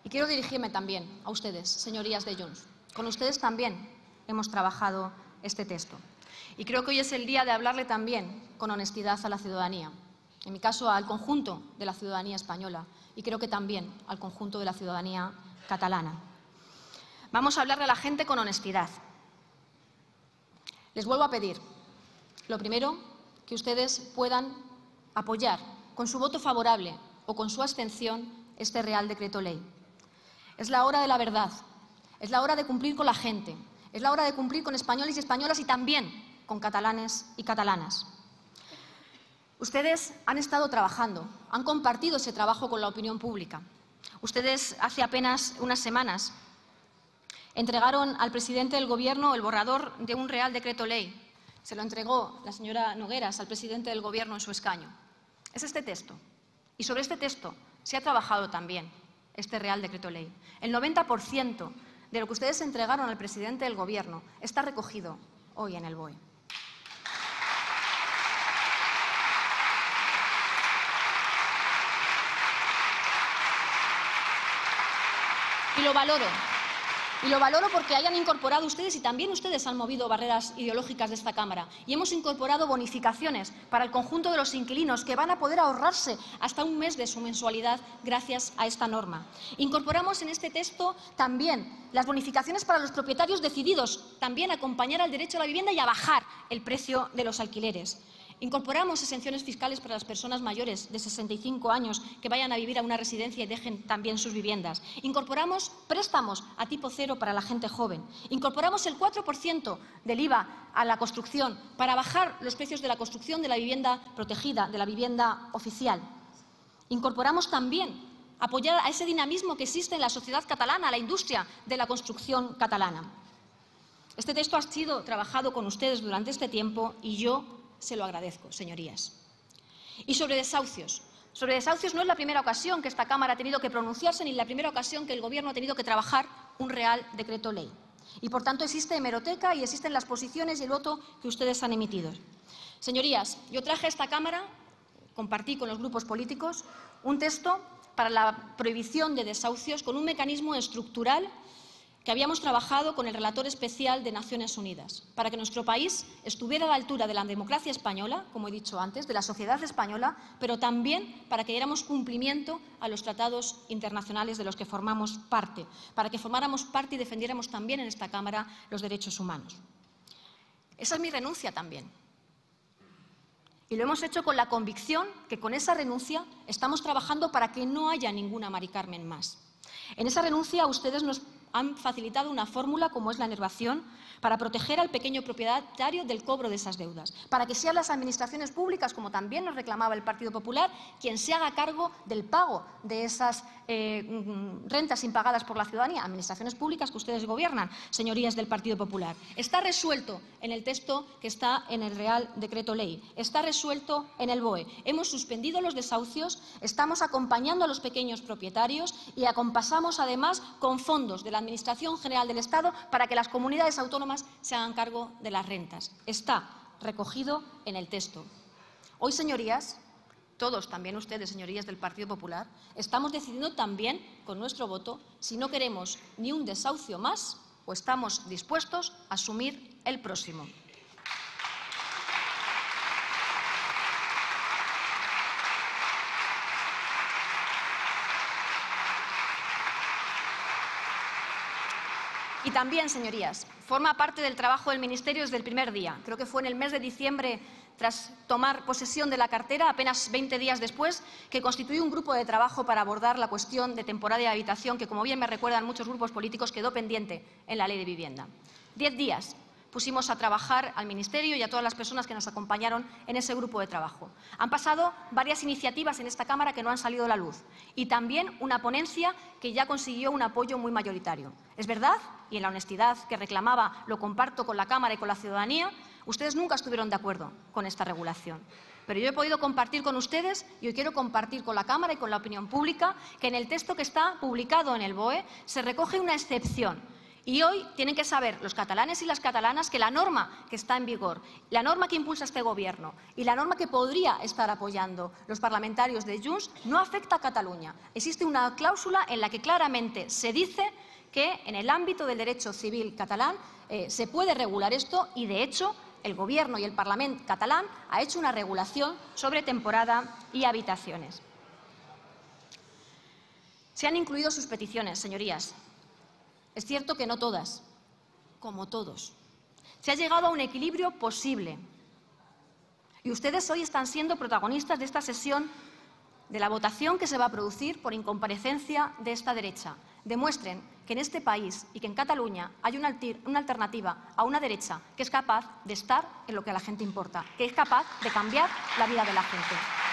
Y quiero dirigirme también a ustedes, señorías de Junts. Con ustedes también hemos trabajado este texto. Y creo que hoy es el día de hablarle también con honestidad a la ciudadanía. En mi caso, al conjunto de la ciudadanía española y creo que también al conjunto de la ciudadanía catalana. Vamos a hablarle a la gente con honestidad. Les vuelvo a pedir, lo primero, que ustedes puedan apoyar con su voto favorable o con su abstención este Real Decreto Ley. Es la hora de la verdad, es la hora de cumplir con la gente, es la hora de cumplir con españoles y españolas y también con catalanes y catalanas. Ustedes han estado trabajando, han compartido ese trabajo con la opinión pública. Ustedes hace apenas unas semanas entregaron al presidente del Gobierno el borrador de un Real Decreto Ley. Se lo entregó la señora Nogueras al presidente del Gobierno en su escaño. Es este texto. Y sobre este texto se ha trabajado también este Real Decreto Ley. El 90% de lo que ustedes entregaron al presidente del Gobierno está recogido hoy en el BOE. Y lo valoro porque hayan incorporado ustedes y también ustedes han movido barreras ideológicas de esta Cámara. Y hemos incorporado bonificaciones para el conjunto de los inquilinos que van a poder ahorrarse hasta un mes de su mensualidad gracias a esta norma. Incorporamos en este texto también las bonificaciones para los propietarios decididos, también a acompañar al derecho a la vivienda y a bajar el precio de los alquileres. Incorporamos exenciones fiscales para las personas mayores de 65 años que vayan a vivir a una residencia y dejen también sus viviendas. Incorporamos préstamos a tipo cero para la gente joven. Incorporamos el 4% del IVA a la construcción para bajar los precios de la construcción de la vivienda protegida, de la vivienda oficial. Incorporamos también apoyar a ese dinamismo que existe en la sociedad catalana, a la industria de la construcción catalana. Este texto ha sido trabajado con ustedes durante este tiempo y yo se lo agradezco, señorías. Y sobre desahucios. Sobre desahucios no es la primera ocasión que esta Cámara ha tenido que pronunciarse ni la primera ocasión que el Gobierno ha tenido que trabajar un Real Decreto Ley. Y, por tanto, existe hemeroteca y existen las posiciones y el voto que ustedes han emitido. Señorías, yo traje a esta Cámara, compartí con los grupos políticos, un texto para la prohibición de desahucios con un mecanismo estructural que habíamos trabajado con el relator especial de Naciones Unidas, para que nuestro país estuviera a la altura de la democracia española, como he dicho antes, de la sociedad española, pero también para que diéramos cumplimiento a los tratados internacionales de los que formamos parte, para que formáramos parte y defendiéramos también en esta Cámara los derechos humanos. Esa es mi renuncia también. Y lo hemos hecho con la convicción que con esa renuncia estamos trabajando para que no haya ninguna Mari Carmen más. En esa renuncia ustedes nos han facilitado una fórmula como es la enervación para proteger al pequeño propietario del cobro de esas deudas, para que sean las administraciones públicas, como también nos reclamaba el Partido Popular, quien se haga cargo del pago de esas rentas impagadas por la ciudadanía, administraciones públicas que ustedes gobiernan, señorías del Partido Popular. Está resuelto en el texto que está en el Real Decreto Ley, está resuelto en el BOE. Hemos suspendido los desahucios, estamos acompañando a los pequeños propietarios y acompasamos además con fondos de la Administración General del Estado para que las comunidades autónomas se hagan cargo de las rentas. Está recogido en el texto. Hoy, señorías, todos, también ustedes, señorías del Partido Popular, estamos decidiendo también con nuestro voto si no queremos ni un desahucio más o estamos dispuestos a asumir el próximo. Y también, señorías, forma parte del trabajo del Ministerio desde el primer día. Creo que fue en el mes de diciembre, tras tomar posesión de la cartera, apenas 20 días después, que constituí un grupo de trabajo para abordar la cuestión de temporada de habitación que, como bien me recuerdan muchos grupos políticos, quedó pendiente en la Ley de Vivienda. 10 días pusimos a trabajar al Ministerio y a todas las personas que nos acompañaron en ese grupo de trabajo. Han pasado varias iniciativas en esta Cámara que no han salido a la luz y también una ponencia que ya consiguió un apoyo muy mayoritario. Es verdad, y en la honestidad que reclamaba lo comparto con la Cámara y con la ciudadanía, ustedes nunca estuvieron de acuerdo con esta regulación. Pero yo he podido compartir con ustedes y hoy quiero compartir con la Cámara y con la opinión pública que en el texto que está publicado en el BOE se recoge una excepción. Y hoy tienen que saber los catalanes y las catalanas que la norma que está en vigor, la norma que impulsa este Gobierno y la norma que podría estar apoyando los parlamentarios de Junts no afecta a Cataluña. Existe una cláusula en la que claramente se dice que en el ámbito del derecho civil catalán se puede regular esto y, de hecho, el Gobierno y el Parlamento catalán ha hecho una regulación sobre temporada y habitaciones. Se han incluido sus peticiones, señorías. Es cierto que no todas, como todos. Se ha llegado a un equilibrio posible. Y ustedes hoy están siendo protagonistas de esta sesión, de la votación que se va a producir por incomparecencia de esta derecha. Demuestren que en este país y que en Cataluña hay una alternativa a una derecha que es capaz de estar en lo que a la gente importa, que es capaz de cambiar la vida de la gente.